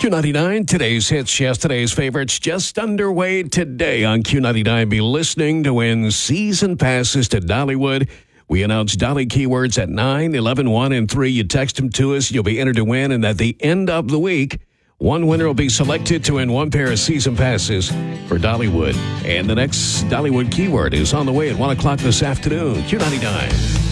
Q99, today's hits, yesterday's favorites, just underway today on Q99. Be listening to win season passes to Dollywood. We announce Dolly keywords at 9, 11, 1, and 3. You text them to us. You'll be entered to win. And at the end of the week, one winner will be selected to win one pair of season passes for Dollywood. And the next Dollywood keyword is on the way at 1 o'clock this afternoon. Q99.